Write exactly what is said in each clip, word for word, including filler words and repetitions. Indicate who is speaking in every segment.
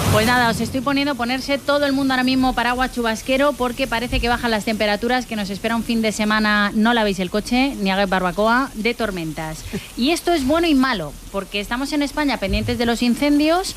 Speaker 1: Pues nada, os estoy poniendo ponerse todo el mundo ahora mismo paraguas chubasquero porque parece que bajan las temperaturas, que nos espera un fin de semana, no lavéis el coche ni hagáis barbacoa, de tormentas. Y esto es bueno y malo, porque estamos en España pendientes de los incendios.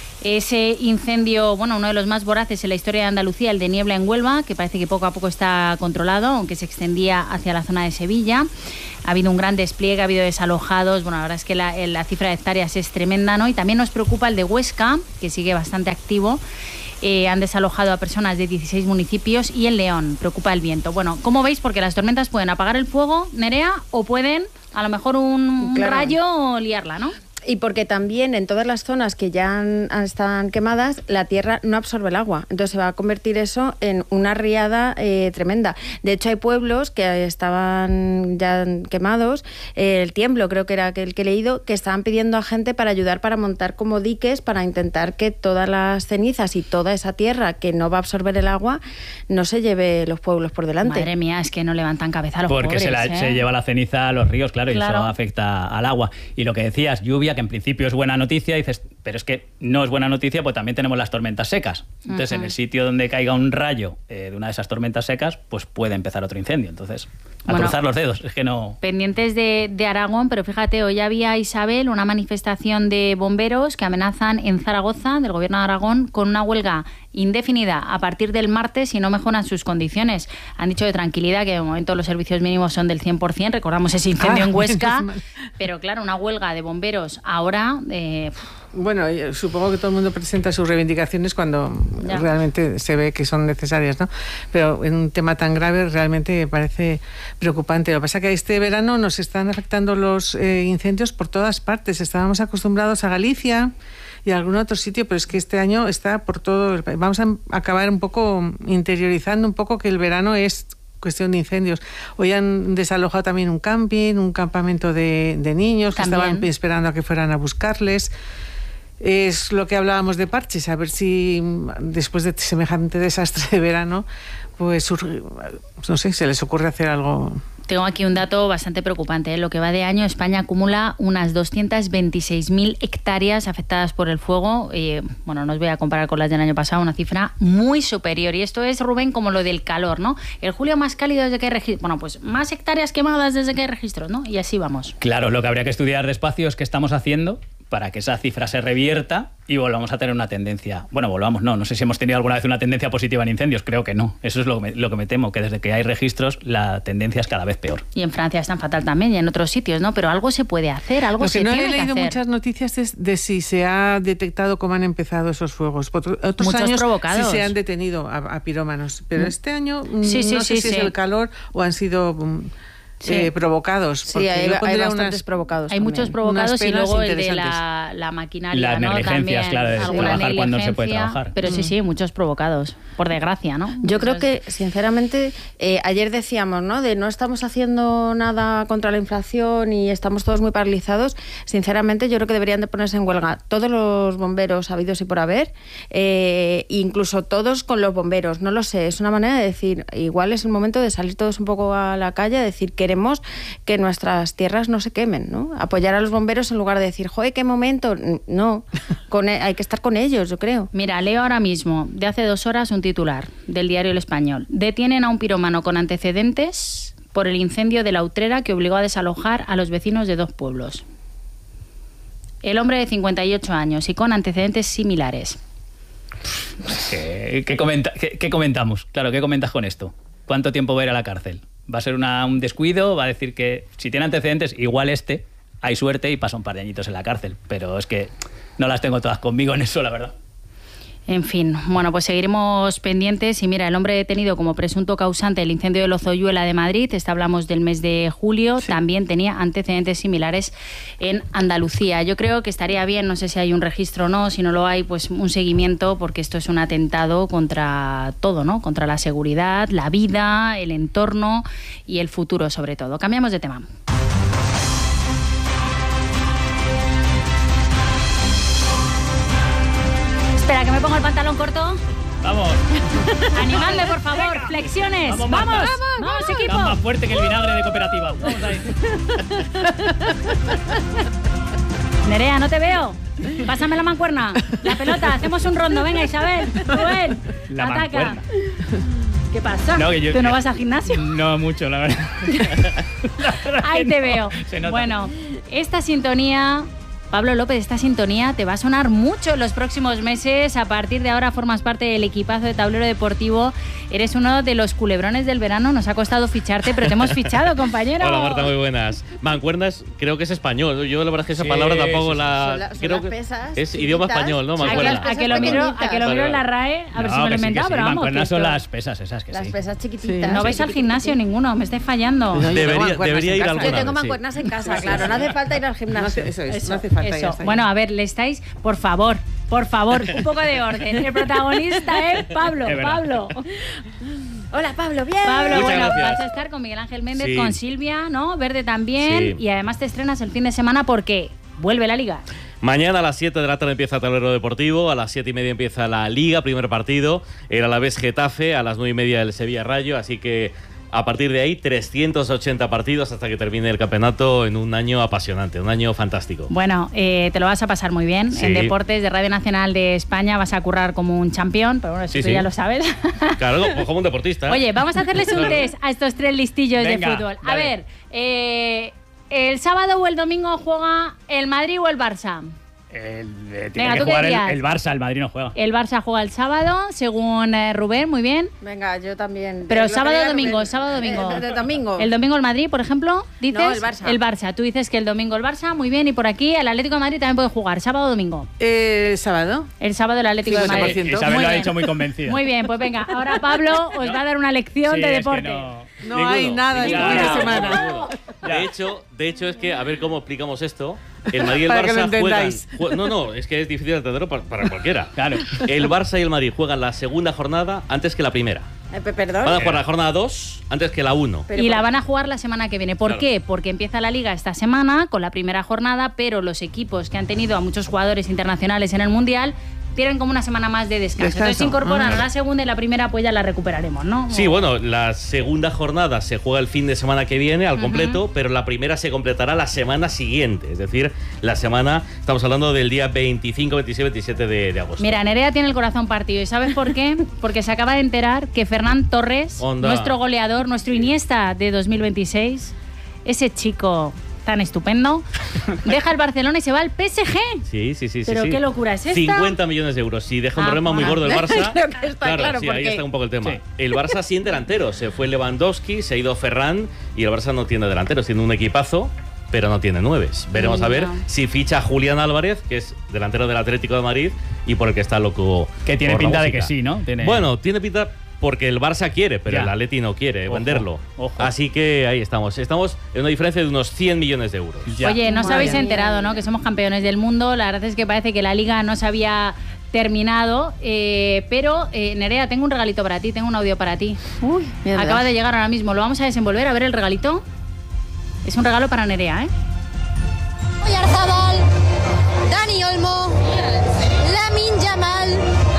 Speaker 1: Ese incendio, bueno, uno de los más voraces en la historia de Andalucía, el de Niebla en Huelva, que parece que poco a poco está controlado, aunque se extendía hacia la zona de Sevilla. Ha habido un gran despliegue, ha habido desalojados. Bueno, la verdad es que la, la cifra de hectáreas es tremenda, ¿no? Y también nos preocupa el de Huesca, que sigue bastante activo. Eh, han desalojado a personas de dieciséis municipios, y en León preocupa el viento. Bueno, ¿cómo veis? Porque las tormentas pueden apagar el fuego, Nerea, o pueden, a lo mejor, un claro. rayo liarla, ¿no?
Speaker 2: Y porque también en todas las zonas que ya han, están quemadas, la tierra no absorbe el agua. Entonces se va a convertir eso en una riada eh, tremenda. De hecho, hay pueblos que estaban ya quemados. Eh, el Tiemblo, creo que era el que he leído, que estaban pidiendo a gente para ayudar para montar como diques, para intentar que todas las cenizas y toda esa tierra que no va a absorber el agua no se lleve los pueblos por delante.
Speaker 1: Madre mía, es que no levantan cabeza a los
Speaker 3: Porque
Speaker 1: pobres,
Speaker 3: se, la,
Speaker 1: ¿eh?
Speaker 3: se lleva la ceniza a los ríos, claro,
Speaker 1: claro,
Speaker 3: y eso afecta al agua. Y lo que decías, lluvia, que en principio es buena noticia, dices, pero es que no es buena noticia, pues también tenemos las tormentas secas. Entonces, uh-huh. en el sitio donde caiga un rayo eh, de una de esas tormentas secas, pues puede empezar otro incendio. Entonces, a bueno, cruzar los dedos, es que no...
Speaker 1: Pendientes de, de Aragón, pero fíjate, hoy había, Isabel, una manifestación de bomberos que amenazan en Zaragoza, del gobierno de Aragón, con una huelga indefinida a partir del martes si no mejoran sus condiciones. Han dicho de tranquilidad que de momento los servicios mínimos son del cien por ciento, recordamos ese incendio ah, en Huesca, pero claro, una huelga de bomberos ahora... Eh,
Speaker 4: Bueno, supongo que todo el mundo presenta sus reivindicaciones cuando ya. realmente se ve que son necesarias, ¿no? Pero en un tema tan grave realmente me parece preocupante. Lo que pasa es que este verano nos están afectando los eh, incendios por todas partes. Estábamos acostumbrados a Galicia y a algún otro sitio, pero es que este año está por todo el país. Vamos a acabar un poco interiorizando un poco que el verano es cuestión de incendios. Hoy han desalojado también un camping, un campamento de, de niños que también estaban esperando a que fueran a buscarles. Es lo que hablábamos de parches, a ver si después de semejante desastre de verano, pues no sé, se les ocurre hacer algo.
Speaker 1: Tengo aquí un dato bastante preocupante. En lo que va de año, España acumula unas doscientas veintiséis mil hectáreas afectadas por el fuego. Y, bueno, no os voy a comparar con las del año pasado, una cifra muy superior. Y esto es, Rubén, como lo del calor, ¿no? El julio más cálido desde que hay registros. Bueno, pues más hectáreas quemadas desde que hay registros, ¿no? Y así vamos.
Speaker 3: Claro, lo que habría que estudiar despacio es qué estamos haciendo para que esa cifra se revierta y volvamos a tener una tendencia. Bueno, volvamos, no, no sé si hemos tenido alguna vez una tendencia positiva en incendios, creo que no. Eso es lo que me, lo que me temo, que desde que hay registros la tendencia es cada vez peor.
Speaker 1: Y en Francia es tan fatal también y en otros sitios, ¿no? Pero algo se puede hacer, algo
Speaker 4: lo
Speaker 1: se
Speaker 4: que no
Speaker 1: tiene que hacer.
Speaker 4: He leído muchas noticias de, de si se ha detectado cómo han empezado esos fuegos. Otros
Speaker 1: Muchos
Speaker 4: años
Speaker 1: provocados.
Speaker 4: sí se han detenido a, a pirómanos, pero mm. este año
Speaker 1: sí, sí,
Speaker 4: no
Speaker 1: sí,
Speaker 4: sé si
Speaker 1: sí.
Speaker 4: es el calor o han sido... Um, Sí. Eh, provocados.
Speaker 2: Sí, hay, hay bastantes
Speaker 4: unas,
Speaker 2: provocados.
Speaker 1: Hay
Speaker 2: también.
Speaker 1: muchos provocados y luego el de la, la maquinaria,
Speaker 3: las
Speaker 1: ¿no?
Speaker 3: negligencias,
Speaker 1: También,
Speaker 3: claro, de trabajar cuando no se puede trabajar.
Speaker 1: Pero sí, sí, muchos provocados, por desgracia, ¿no?
Speaker 2: Yo creo que, sinceramente, eh, ayer decíamos, ¿no? De no estamos haciendo nada contra la inflación y estamos todos muy paralizados. Sinceramente, yo creo que deberían de ponerse en huelga todos los bomberos habidos y por haber, eh, incluso todos con los bomberos. No lo sé, es una manera de decir, igual es el momento de salir todos un poco a la calle, a decir, queremos que nuestras tierras no se quemen, ¿no? Apoyar a los bomberos en lugar de decir, joder, qué momento. No, con, hay que estar con ellos, yo creo.
Speaker 1: Mira, leo ahora mismo, de hace dos horas, un titular del diario El Español. Detienen a un pirómano con antecedentes por el incendio de la Utrera que obligó a desalojar a los vecinos de dos pueblos. El hombre de cincuenta y ocho años y con antecedentes similares.
Speaker 3: ¿Qué, qué, comenta, qué, qué comentamos? Claro, ¿qué comentas con esto? ¿Cuánto tiempo va a ir a la cárcel? ¿Va a ser una, un descuido? ¿Va a decir que si tiene antecedentes, igual este, hay suerte y pasa un par de añitos en la cárcel? Pero es que no las tengo todas conmigo en eso, la verdad.
Speaker 1: En fin, bueno, pues seguiremos pendientes. Y mira, el hombre detenido como presunto causante del incendio de Lozoyuela de Madrid, esta hablamos del mes de julio, sí. También tenía antecedentes similares en Andalucía. Yo creo que estaría bien, no sé si hay un registro o no, si no lo hay, pues un seguimiento, porque esto es un atentado contra todo, ¿no? Contra la seguridad, la vida, el entorno y el futuro sobre todo. Cambiamos de tema. Espera, que me pongo el pantalón corto.
Speaker 3: Vamos.
Speaker 1: Animadme, por favor. Venga. Flexiones. Vamos, vamos, vamos, vamos, vamos equipo.
Speaker 3: Estás más fuerte que el vinagre de cooperativa. Vamos ahí.
Speaker 1: Nerea, no te veo. Pásame la mancuerna. La pelota, hacemos un rondo. Venga, Isabel. Rubén,
Speaker 3: La
Speaker 1: ataca.
Speaker 3: mancuerna.
Speaker 1: ¿Qué pasa?
Speaker 3: No, que yo-
Speaker 1: ¿Tú no vas al gimnasio?
Speaker 3: No mucho, la verdad. La verdad
Speaker 1: Ahí
Speaker 3: que
Speaker 1: te
Speaker 3: no,
Speaker 1: veo.
Speaker 3: se nota.
Speaker 1: Bueno, esta sintonía, Pablo López, esta sintonía te va a sonar mucho en los próximos meses. A partir de ahora formas parte del equipazo de Tablero Deportivo. Eres uno de los culebrones del verano. Nos ha costado ficharte, pero te hemos fichado, compañero.
Speaker 5: Hola Marta, muy buenas. Mancuernas creo que es español. Yo la verdad es que esa
Speaker 3: Sí,
Speaker 5: palabra tampoco
Speaker 3: sí,
Speaker 5: la...
Speaker 2: Son la- son
Speaker 5: creo
Speaker 2: las
Speaker 5: que
Speaker 2: pesas
Speaker 5: es idioma
Speaker 2: chiquitas.
Speaker 5: español, ¿no?
Speaker 1: A que,
Speaker 5: Mancuerna.
Speaker 1: a que lo miro, a que lo miro en la RAE, a ver
Speaker 3: No,
Speaker 1: si me lo he
Speaker 3: que sí, que
Speaker 1: inventado,
Speaker 3: sí,
Speaker 1: pero vamos.
Speaker 3: mancuernas
Speaker 1: que
Speaker 3: son
Speaker 1: esto-
Speaker 3: las pesas esas que
Speaker 2: Las
Speaker 3: sí.
Speaker 2: pesas chiquititas.
Speaker 1: No vais al gimnasio ninguno, me estáis fallando.
Speaker 4: Pues yo tengo
Speaker 5: Debería-
Speaker 4: mancuernas
Speaker 5: debería
Speaker 4: en
Speaker 5: ir
Speaker 4: casa.
Speaker 5: alguna
Speaker 2: Yo tengo
Speaker 5: vez, sí.
Speaker 2: mancuernas en casa, claro. No hace falta ir al
Speaker 4: No
Speaker 2: gimnasio.
Speaker 4: hace, eso es,
Speaker 2: Eso,
Speaker 4: no hace falta. ya
Speaker 1: Eso.
Speaker 4: está.
Speaker 1: Bueno, a ver, le estáis, por favor, por favor, un poco de orden. El protagonista es Pablo.
Speaker 3: Es verdad.
Speaker 1: Pablo.
Speaker 2: Hola, Pablo, bien.
Speaker 1: Pablo,
Speaker 5: Muchas
Speaker 1: bueno,
Speaker 5: gracias.
Speaker 1: vas a estar con Miguel Ángel Méndez,
Speaker 5: Sí.
Speaker 1: con Silvia, ¿no? Verde también.
Speaker 5: Sí.
Speaker 1: Y además te estrenas el fin de semana porque vuelve la liga.
Speaker 5: Mañana a las siete de la tarde empieza Tablero Deportivo, a las siete y media empieza la Liga, primer partido, el Alavés Getafe, a las nueve y media el Sevilla Rayo, así que a partir de ahí trescientos ochenta partidos hasta que termine el campeonato en un año apasionante, un año fantástico.
Speaker 1: Bueno, eh, te lo vas a pasar muy bien.
Speaker 5: Sí.
Speaker 1: En Deportes de Radio Nacional de España vas a currar como un campeón, pero bueno, eso
Speaker 5: Sí,
Speaker 1: tú
Speaker 5: sí.
Speaker 1: ya lo sabes.
Speaker 5: Claro, como- como un deportista.
Speaker 1: Oye, vamos a hacerles un
Speaker 5: Claro.
Speaker 1: test a estos tres listillos
Speaker 3: Venga,
Speaker 1: de fútbol. A
Speaker 3: dale.
Speaker 1: ver, eh, ¿el sábado o el domingo juega el Madrid o el Barça?
Speaker 3: El, eh, tiene
Speaker 1: Venga,
Speaker 3: que
Speaker 1: ¿tú qué
Speaker 3: jugar el,
Speaker 1: dirías?
Speaker 3: el Barça, el Madrid no juega.
Speaker 1: El Barça juega el sábado, según eh, Rubén, muy bien.
Speaker 2: Venga, yo también.
Speaker 1: Pero
Speaker 2: Eh, lo
Speaker 1: sábado
Speaker 2: que
Speaker 1: o
Speaker 2: diga
Speaker 1: domingo,
Speaker 2: Rubén.
Speaker 1: sábado o domingo.
Speaker 2: Eh, de- de domingo.
Speaker 1: El domingo el Madrid, por ejemplo, dices.
Speaker 2: No, el Barça.
Speaker 1: El Barça. Tú dices que el domingo el Barça, muy bien. Y por aquí el Atlético de Madrid también puede jugar, sábado o domingo.
Speaker 4: Eh, sábado.
Speaker 1: El sábado el Atlético de
Speaker 4: cincuenta por
Speaker 1: Madrid.
Speaker 4: ciento.
Speaker 3: Isabel
Speaker 1: Muy
Speaker 3: lo ha
Speaker 1: bien.
Speaker 3: dicho muy convencida.
Speaker 1: Muy bien, pues venga, ahora Pablo os va a dar una lección
Speaker 3: Sí,
Speaker 1: de
Speaker 3: es que
Speaker 1: deporte.
Speaker 3: no-
Speaker 4: No
Speaker 5: Ninguno,
Speaker 4: hay nada este
Speaker 5: ninguno.
Speaker 4: fin de
Speaker 3: Ya.
Speaker 4: semana.
Speaker 5: De hecho, de hecho es que, a ver cómo explicamos esto, el Madrid y el
Speaker 4: Para que lo
Speaker 5: Barça juegan...
Speaker 4: entendáis.
Speaker 5: jue- No, no, es que es difícil de entenderlo para, para cualquiera.
Speaker 3: Claro.
Speaker 5: El Barça y el Madrid juegan la segunda jornada antes que la primera.
Speaker 2: Eh, pe- perdón.
Speaker 5: Van a jugar la jornada dos antes que la uno.
Speaker 2: Pero
Speaker 1: Y
Speaker 2: por-
Speaker 1: la van a jugar la semana que viene. ¿Por
Speaker 5: Claro.
Speaker 1: qué? Porque empieza la liga esta semana con la primera jornada, pero los equipos que han tenido a muchos jugadores internacionales en el Mundial tienen como una semana más de descanso.
Speaker 4: Descanso.
Speaker 1: Entonces se incorporan
Speaker 4: Ah.
Speaker 1: a la segunda y la primera pues ya la recuperaremos, ¿no?
Speaker 5: Sí, bueno, la segunda jornada se juega el fin de semana que viene al completo, pero la primera se completará la semana siguiente. Es decir, la semana, estamos hablando del día veinticinco, veintiséis, veintisiete de, de agosto.
Speaker 1: Mira, Nerea tiene el corazón partido. ¿Y sabes por qué? Porque se acaba de enterar que Fernán Torres,
Speaker 5: Onda.
Speaker 1: nuestro goleador, nuestro Iniesta de dos mil veintiséis, ese chico tan estupendo, deja el Barcelona y se va al P S G.
Speaker 5: Sí, sí, sí. sí,
Speaker 1: ¿Pero
Speaker 5: sí.
Speaker 1: qué locura es esta?
Speaker 5: cincuenta millones de euros. Si deja un
Speaker 1: Ah,
Speaker 5: problema muy
Speaker 1: bueno.
Speaker 5: gordo el Barça.
Speaker 2: Creo que está claro,
Speaker 5: sí, ahí
Speaker 2: porque-
Speaker 5: está un poco el tema.
Speaker 3: Sí.
Speaker 5: El Barça sin delantero. Se fue Lewandowski, se ha ido Ferran y el Barça no tiene delanteros. Tiene un equipazo, pero no tiene nueves. Veremos a ver
Speaker 1: No.
Speaker 5: si ficha a Julián Álvarez, que es delantero del Atlético de Madrid y por el que está loco.
Speaker 3: Que tiene
Speaker 5: por la
Speaker 3: pinta de que
Speaker 5: música.
Speaker 3: sí, ¿no? Tiene-
Speaker 5: Bueno, tiene pinta porque el Barça quiere, pero
Speaker 3: Ya.
Speaker 5: el Atleti no quiere
Speaker 3: Ojo,
Speaker 5: venderlo.
Speaker 3: ojo.
Speaker 5: Así que ahí estamos. Estamos en una diferencia de unos cien millones de euros.
Speaker 3: Ya.
Speaker 1: Oye, no os
Speaker 2: Madre
Speaker 1: habéis
Speaker 2: mía.
Speaker 1: enterado, ¿no? Que somos campeones del mundo. La verdad es que parece que la liga no se había terminado. eh, pero, eh, Nerea, tengo un regalito para ti, tengo un audio para ti.
Speaker 2: Uy, mierda.
Speaker 1: Acaba de llegar ahora mismo. Lo vamos a desenvolver. A ver el regalito. Es un regalo para Nerea, ¿eh?
Speaker 6: Oyarzabal, Dani Olmo, Lamin Yamal,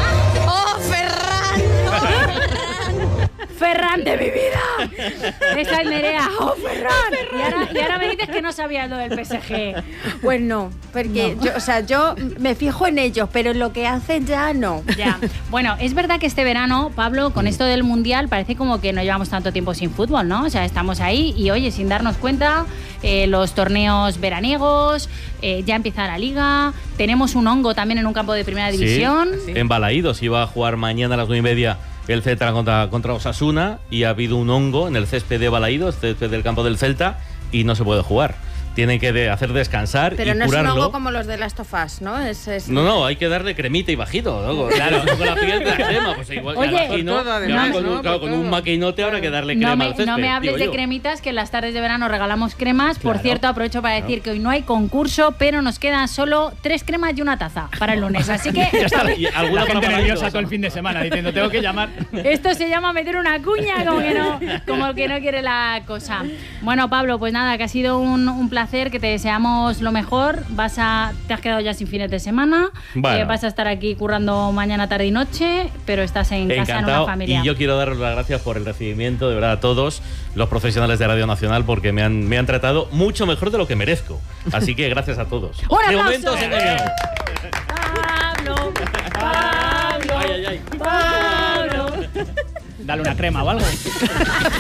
Speaker 6: oh Ferran, oh Ferran.
Speaker 1: ¡Ferran de mi vida! Esa es Nerea. ¡Oh, Ferran! Y ahora, y ahora me dices que no sabías lo del P S G.
Speaker 2: Pues no, porque
Speaker 1: No.
Speaker 2: yo, o sea, yo me fijo en ellos, pero en lo que hacen ya no.
Speaker 1: Ya. Bueno, es verdad que este verano, Pablo, con esto del Mundial, parece como que no llevamos tanto tiempo sin fútbol, ¿no? O sea, estamos ahí y, oye, sin darnos cuenta, eh, los torneos veraniegos, eh, ya empieza la Liga, tenemos un hongo también en un campo de Primera
Speaker 5: Sí.
Speaker 1: División.
Speaker 5: En Balaídos iba a jugar mañana a las nueve y media el Celta contra, contra Osasuna y ha habido un hongo en el césped de Balaídos, césped del campo del Celta, y no se puede jugar. Tienen que de- hacer descansar
Speaker 2: Pero
Speaker 5: y
Speaker 2: no es un
Speaker 5: curarlo.
Speaker 2: hongo como los de Last of Us, ¿no? Es, es-
Speaker 5: No, no, hay que darle cremita y bajito. ¿no? Claro, con la piel de la crema. Pues igual,
Speaker 1: Oye,
Speaker 5: me imagino,
Speaker 4: por todo, además,
Speaker 5: ya con, un,
Speaker 4: ¿no?
Speaker 5: claro,
Speaker 4: Por
Speaker 5: con un
Speaker 4: todo.
Speaker 5: maquinote habrá que darle
Speaker 1: No
Speaker 5: crema
Speaker 1: me,
Speaker 5: al césped.
Speaker 1: no me hables
Speaker 5: digo
Speaker 1: de
Speaker 5: yo.
Speaker 1: cremitas, que en las tardes de verano regalamos cremas. Por
Speaker 5: Claro.
Speaker 1: cierto, aprovecho para decir que hoy no hay concurso, pero nos quedan solo tres cremas y una taza para el lunes. Así que
Speaker 3: Ya está.
Speaker 5: Y alguna
Speaker 3: La gente
Speaker 5: para
Speaker 3: nerviosa
Speaker 5: Balaídos.
Speaker 3: todo el fin de semana diciendo tengo que llamar.
Speaker 1: esto se llama meter una cuña, como que no, como el que no quiere la cosa. Bueno, Pablo, pues nada, que ha sido un, un placer. placer, que te deseamos lo mejor. Vas a, te has quedado ya sin fines de semana,
Speaker 5: Bueno.
Speaker 1: eh, vas a estar aquí currando mañana, tarde y noche, pero estás en casa en
Speaker 5: Encantado.
Speaker 1: una familia.
Speaker 5: Y yo quiero daros las gracias por el recibimiento, de verdad, a todos los profesionales de Radio Nacional, porque me han, me han tratado mucho mejor de lo que merezco. Así que gracias a todos.
Speaker 1: ¡Un
Speaker 5: De
Speaker 1: aplauso!
Speaker 5: momento os he engañado.
Speaker 1: Pablo, Pablo,
Speaker 5: Ay, ay, ay.
Speaker 1: Pablo.
Speaker 3: Dale una crema o algo.